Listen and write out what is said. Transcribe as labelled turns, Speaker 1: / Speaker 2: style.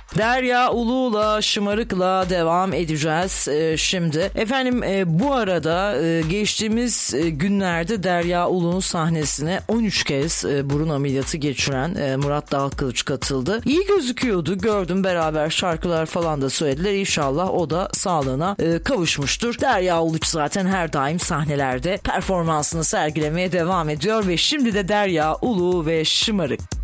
Speaker 1: Derya Ulu'la Şımarık'la devam edeceğiz şimdi. Efendim bu arada geçtiğimiz günlerde Derya Ulu'nun sahnesine 13 kez burun ameliyatı geçiren Murat Dalkılıç katıldı. İyi gözüküyordu, gördüm, beraber şarkılar falan da söylediler. İnşallah o da sağlığına kavuşmuştur. Derya Uluç zaten her daim sahnelerde performansını sergilemeye devam ediyor ve şimdi de Derya Ulu ve Şımarık.